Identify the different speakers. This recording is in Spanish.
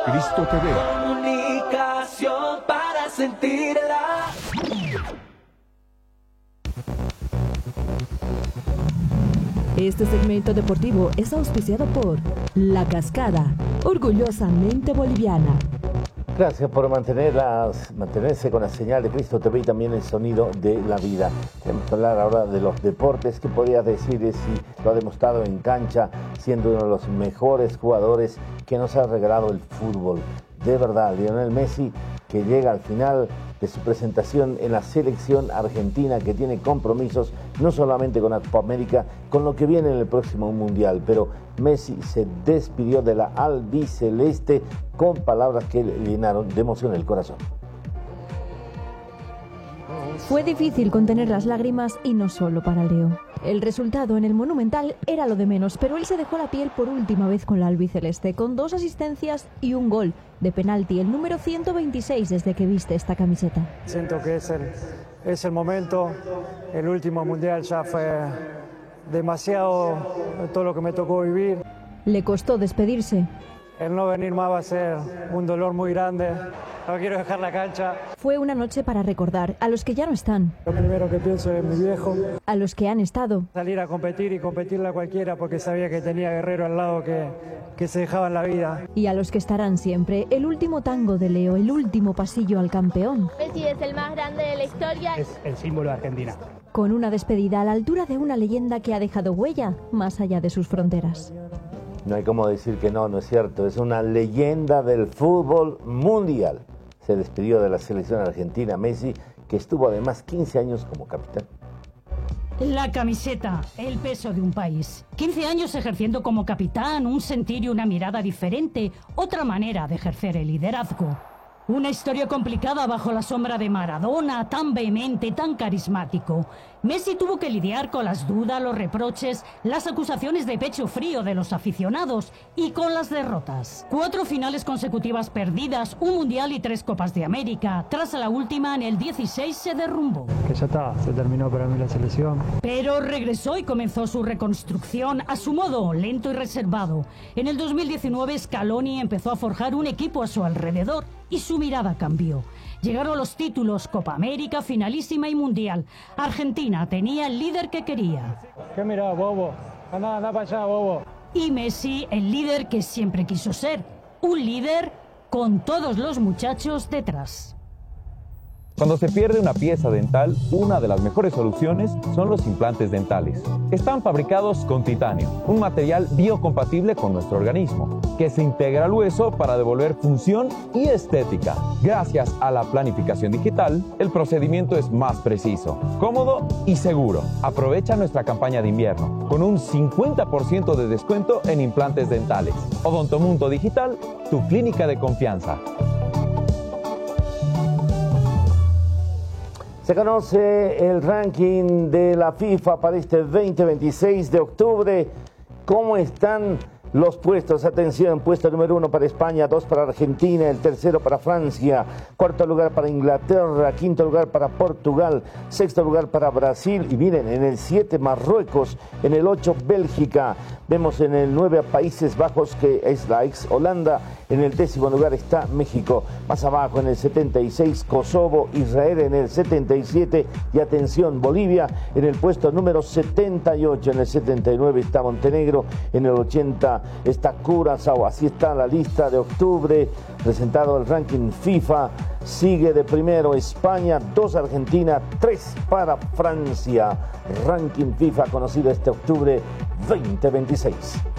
Speaker 1: Cristo TV.
Speaker 2: Comunicación para sentirla.
Speaker 3: Este segmento deportivo es auspiciado por La Cascada, orgullosamente boliviana.
Speaker 4: Gracias por mantenerse con la señal de Cristo TV y también el sonido de la vida. Tenemos que hablar ahora de los deportes. ¿Qué podrías decir de si lo ha demostrado en cancha, siendo uno de los mejores jugadores que nos ha regalado el fútbol? De verdad, Lionel Messi, que llega al final de su presentación en la selección argentina, que tiene compromisos no solamente con la Copa América, con lo que viene en el próximo Mundial, pero Messi se despidió de la albiceleste con palabras que le llenaron de emoción el corazón.
Speaker 5: Fue difícil contener las lágrimas y no solo para Leo. El resultado en el Monumental era lo de menos, pero él se dejó la piel por última vez con la albiceleste, con 2 asistencias y un gol de penalti, el número 126 desde que viste esta camiseta.
Speaker 6: Siento que es el momento, el último mundial ya fue demasiado todo lo que me tocó vivir.
Speaker 5: Le costó despedirse.
Speaker 6: El no venir más va a ser un dolor muy grande. No quiero dejar la cancha.
Speaker 5: Fue una noche para recordar a los que ya no están.
Speaker 6: Lo primero que pienso es mi viejo.
Speaker 5: A los que han estado.
Speaker 6: Salir a competir y competirle a cualquiera porque sabía que tenía Guerrero al lado que se dejaban la vida.
Speaker 5: Y a los que estarán siempre. El último tango de Leo, el último pasillo al campeón.
Speaker 7: Messi es el más grande de la historia.
Speaker 8: Es el símbolo de Argentina.
Speaker 5: Con una despedida a la altura de una leyenda que ha dejado huella más allá de sus fronteras.
Speaker 4: No hay como decir que no es cierto. Es una leyenda del fútbol mundial. Se despidió de la selección argentina Messi, que estuvo además 15 años como capitán.
Speaker 9: La camiseta, el peso de un país. 15 años ejerciendo como capitán, un sentir y una mirada diferente, otra manera de ejercer el liderazgo. Una historia complicada bajo la sombra de Maradona, tan vehemente, tan carismático. Messi tuvo que lidiar con las dudas, los reproches, las acusaciones de pecho frío de los aficionados y con las derrotas. 4 finales consecutivas perdidas, un mundial y 3 Copas de América. Tras la última, en el 16 se derrumbó.
Speaker 6: Que ya está, se terminó para mí la selección.
Speaker 9: Pero regresó y comenzó su reconstrucción a su modo, lento y reservado. En el 2019 Scaloni empezó a forjar un equipo a su alrededor y su mirada cambió. Llegaron los títulos, Copa América, finalísima y mundial. Argentina tenía el líder que quería.
Speaker 6: ¿Qué mirá, bobo? Anda para allá, bobo.
Speaker 9: Y Messi, el líder que siempre quiso ser. Un líder con todos los muchachos detrás.
Speaker 10: Cuando se pierde una pieza dental, una de las mejores soluciones son los implantes dentales. Están fabricados con titanio, un material biocompatible con nuestro organismo, que se integra al hueso para devolver función y estética. Gracias a la planificación digital, el procedimiento es más preciso, cómodo y seguro. Aprovecha nuestra campaña de invierno, con un 50% de descuento en implantes dentales. Odontomundo Digital, tu clínica de confianza.
Speaker 4: Se conoce el ranking de la FIFA para este 20-26 de octubre. ¿Cómo están los puestos? Atención, puesto número 1 para España, 2 para Argentina, el tercero para Francia, cuarto lugar para Inglaterra, quinto lugar para Portugal, sexto lugar para Brasil y miren, en el 7 Marruecos, en el 8 Bélgica, vemos en el 9 a Países Bajos, que es la ex Holanda, en el 10º lugar está México, más abajo en el 76 Kosovo, Israel en el 77 y atención Bolivia en el puesto número 78, en el 79 está Montenegro, en el 80 está Curazao. Así está la lista de octubre, presentado el ranking FIFA. Sigue de primero España, 2 Argentina, 3 para Francia. Ranking FIFA conocido este octubre 2026.